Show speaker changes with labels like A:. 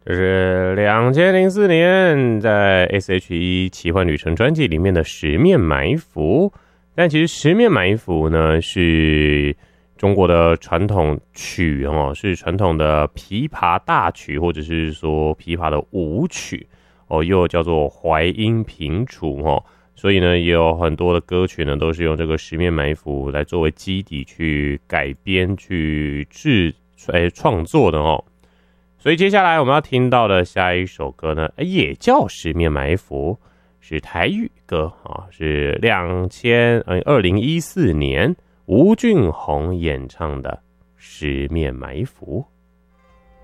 A: 这是2004年在 S.H.E 奇幻旅程专辑里面的《十面埋伏》，但其实《十面埋伏》呢是中国的传统曲哦，是传统的琵琶大曲，或者是说琵琶的舞曲哦，又叫做淮阴平楚哦，所以呢也有很多的歌曲呢都是用这个《十面埋伏》来作为基底去改编、去创作的哦。所以接下来我们要听到的下一首歌呢，也叫《十面埋伏》，是台语歌啊，是2014年吴俊宏演唱的《十面埋伏》。